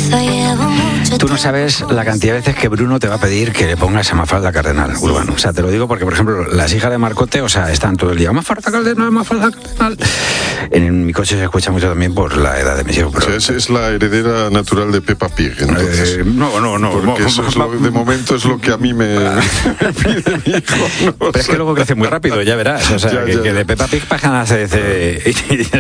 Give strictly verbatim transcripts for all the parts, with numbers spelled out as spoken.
Tú no sabes la cantidad de veces que Bruno te va a pedir que le pongas a Mafalda Cardenal, Urbano. O sea, te lo digo porque, por ejemplo, las hijas de Marcote, o sea, están todo el día, Mafalda Cardenal, Mafalda Cardenal. En mi coche se escucha mucho también por la edad de mis hijos. Pero... O sea, es, es la heredera natural de Peppa Pig, entonces. Eh, no, no, no. Porque no, eso no, es lo, de momento es lo que a mí me, me pide mi hijo. No, pero o es sea. que luego crece muy rápido, ya verás. O sea, Ya, que, ya, que ya. de Peppa Pig pasan a C D C.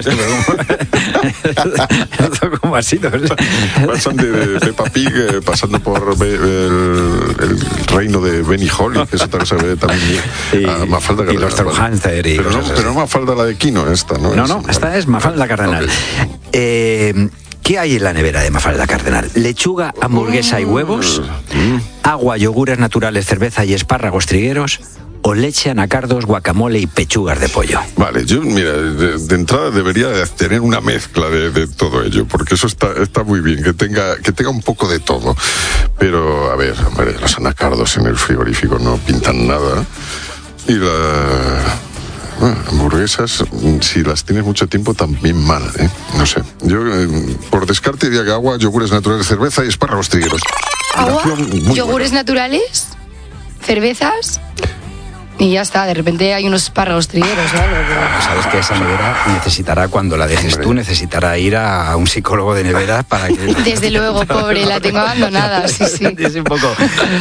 Esto como ha sido. Pasan de, de Peppa Pig, eh, pasando por Be, el, el reino de Benny Holly, que eso también se ve también Y, a Mafalda y Cardenal. los Trollhamster y pero, no, cosas así. pero no Mafalda la de Kino, esta, ¿no? No, es, no, esta es Mafalda Cardenal. Okay. Eh, ¿Qué hay en la nevera de Mafalda Cardenal? Lechuga, hamburguesa y huevos, agua, yogures naturales, cerveza y espárragos trigueros, o leche, anacardos, guacamole y pechugas de pollo. Vale, yo, mira, de, de entrada debería de tener una mezcla de, de todo ello, porque eso está, está muy bien, que tenga, que tenga un poco de todo. Pero, a ver, hombre, los anacardos en el frigorífico no pintan nada. Y la... Bueno, hamburguesas, si las tienes mucho tiempo, también mal, ¿eh? No sé. Yo, eh, por descarte, diría que agua, yogures naturales, cerveza y espárragos trigueros. Agua, Combinación muy yogures buena. naturales, cervezas y ya está. De repente hay unos espárragos trigueros o algo. pero- Sabes que esa nevera necesitará, cuando la dejes Hombre. tú, necesitará ir a un psicólogo de neveras para que... Desde luego, pobre, la tengo abandonada, sí, sí. Es un poco...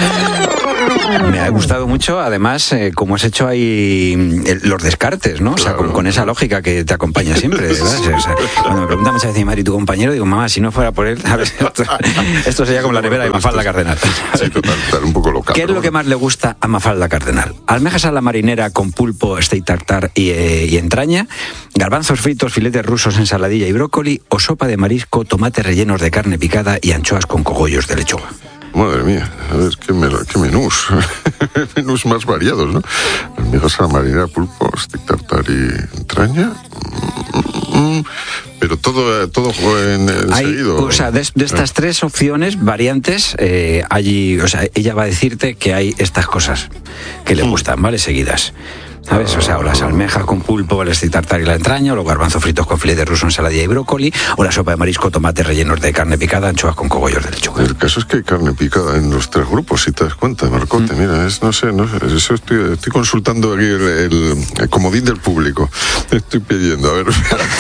Me ha gustado mucho, además, eh, como has hecho ahí eh, los descartes, ¿no? O sea, Claro. con, con esa lógica que te acompaña siempre, ¿verdad? O sea, cuando me preguntan muchas veces, Mari, tu compañero, digo, mamá, si no fuera por él, a ver, esto, esto sería como la nevera de Mafalda Cardenal. Sí, total, total, un poco loca. ¿Qué es pero lo que bueno. más le gusta a Mafalda Cardenal? Almejas a la marinera con pulpo, steak tartar y, eh, y entraña, garbanzos fritos, filetes rusos, ensaladilla y brócoli, o sopa de marisco, tomates rellenos de carne picada y anchoas con cogollos de lechuga. Madre mía, a ver, qué, menú, qué menús. Menús más variados, ¿no? Almejas a la marinera, pulpo, steak tartar y entraña. Mm, mm, pero todo, todo en, en Hay, seguido. o sea, de, de estas tres opciones, variantes, eh, allí, o sea, ella va a decirte que hay estas cosas que le gustan, ¿vale? Seguidas. ¿Sabes? O sea, o las almejas con pulpo, el steak tartar y la entraña, o los garbanzos fritos con filete ruso, ensaladilla y brócoli, o la sopa de marisco, tomates rellenos de carne picada, anchoas con cogollos de lechuga. El caso es que hay carne picada en los tres grupos, si te das cuenta, Marcote. Mm. Mira, es, no sé, no sé, eso estoy, estoy consultando aquí el, el, el comodín del público. Estoy pidiendo, a ver.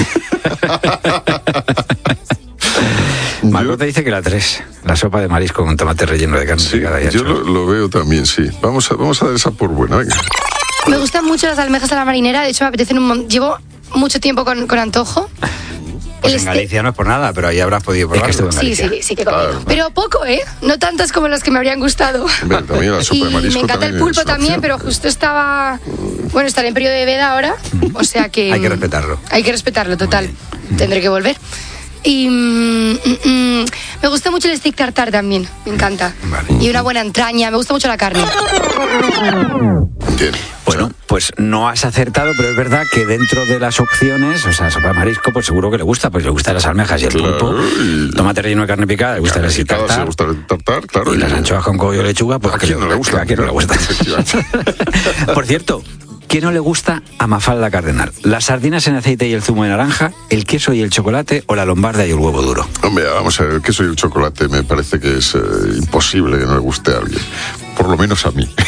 Margot te dice que la tres, la sopa de marisco con tomate relleno de carne Sí, picada y yo anchoas. lo, lo veo también, sí. Vamos a, vamos a dar esa por buena, venga. Me gustan mucho las almejas a la marinera, de hecho me apetecen un montón. Llevo mucho tiempo con, con antojo. Pues El en este- Galicia no es por nada, pero ahí habrás podido probarlo. Sí, sí, sí que he comido. Claro. Pero poco, ¿eh? No tantas como las que me habrían gustado. Hombre, también la sopa Y de marisco me encanta el también pulpo es una también, opción. pero justo estaba... Bueno, estaré en periodo de veda ahora, o sea que... Hay que respetarlo. Hay que respetarlo, total. Tendré que volver. Y mm, mm, mm, me gusta mucho el steak tartar también, me encanta. Vale. Y una buena entraña, me gusta mucho la carne. Bien. Bueno, pues no has acertado, pero es verdad que dentro de las opciones, o sea, sopa de marisco, pues seguro que le gusta, pues le gustan las almejas y el Claro, pulpo, y- tomate relleno de carne picada, le gusta el steak Picada, tartar, se gusta el tartar, claro. y las anchoas con cogollo de lechuga, pues ¿A quién no le gusta? ¿A quién no le gusta? Efectivamente. Por cierto, ¿qué no le gusta a Mafalda Cardenal? ¿Las sardinas en aceite y el zumo de naranja, el queso y el chocolate o la lombarda y el huevo duro? Hombre, vamos a ver, el queso y el chocolate me parece que es eh, imposible que no le guste a alguien. Por lo menos a mí.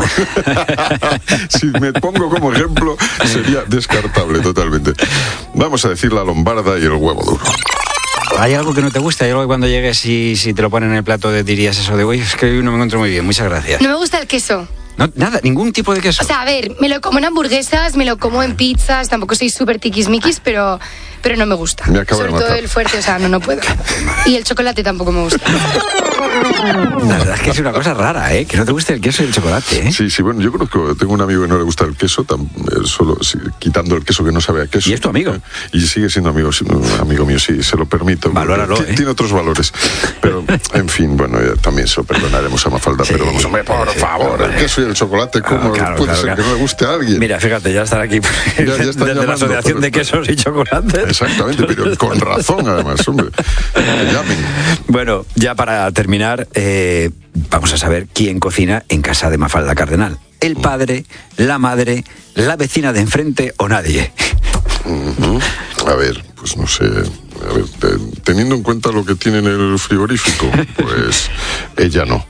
Si me pongo como ejemplo, sería descartable totalmente. Vamos a decir la lombarda y el huevo duro. ¿Hay algo que no te gusta? ¿Hay algo que cuando llegues y si te lo ponen en el plato te dirías eso de, uy, es que hoy no me encuentro muy bien, muchas gracias? No me gusta el queso. No, nada, ningún tipo de queso. O sea, a ver, me lo como en hamburguesas, me lo como en pizzas, tampoco soy súper tiquismiquis, pero, pero no me gusta. Me acaba de Sobre todo matar. el fuerte, o sea, no, no puedo. Y el chocolate tampoco me gusta. La verdad es que es una cosa rara, ¿eh? Que no te guste el queso y el chocolate, ¿eh? Sí, sí, bueno, yo creo que tengo un amigo que no le gusta el queso, tam- eh, solo sí, quitando el queso que no sabe a queso. ¿Y es tu amigo? Y sigue siendo amigo, sí, un amigo mío, sí, se lo permito. Valóralo, Ti- ¿eh? Tiene otros valores. Pero, en fin, bueno, ya también se lo perdonaremos a Mafalda, Sí, pero vamos, hombre, por sí, favor, hombre. el queso y el chocolate, ¿cómo Ah, claro, puede claro, ser claro. que no le guste a alguien? Mira, fíjate, ya están aquí Ya- ya están desde la llamando, Asociación de pero- Quesos y Chocolates. Exactamente, pero con razón además, hombre. Que llamen. Bueno, ya para terminar, eh, vamos a saber quién cocina en casa de Mafalda Cardenal. ¿El padre, la madre, la vecina de enfrente o nadie? Ujú. A ver, pues no sé, a ver, te- teniendo en cuenta lo que tiene en el frigorífico, pues ella no.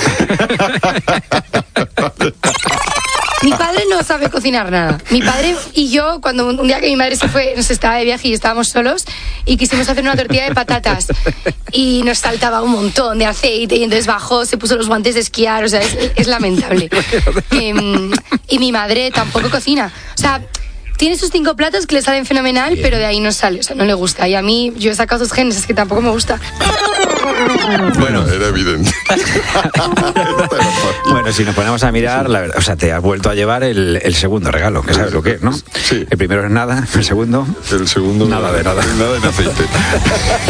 Mi padre no sabe cocinar nada. Mi padre y yo, cuando un día que mi madre se fue, nos estaba de viaje y estábamos solos y quisimos hacer una tortilla de patatas y nos saltaba un montón de aceite y entonces bajó, se puso los guantes de esquiar, o sea, es, es lamentable. Eh, y mi madre tampoco cocina. O sea, tiene sus cinco platos que le salen fenomenal, Bien. pero de ahí no sale, o sea, no le gusta. Y a mí, yo he sacado sus genes, es que tampoco me gusta. Bueno, era evidente. Bueno, si nos ponemos a mirar, la verdad, o sea, te has vuelto a llevar el, el segundo regalo, que sabes lo que es, ¿no? Sí. El primero es nada, el segundo... El segundo... Nada de nada. Nada en aceite.